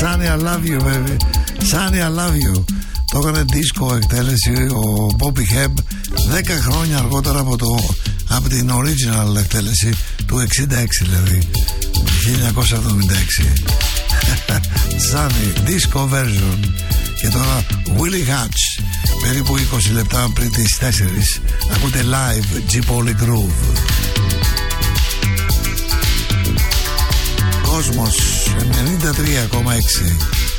Sunny I love you baby, Sunny I love you. Το έκανε disco εκτέλεση ο Bobby Hebb 10 χρόνια αργότερα από την original εκτέλεση του 66, δηλαδή 1976. Sunny disco version. Και τώρα Willie Hutch, περίπου 20 λεπτά πριν τις 4. Ακούτε live G Poly Groove. Κόσμος 93,6.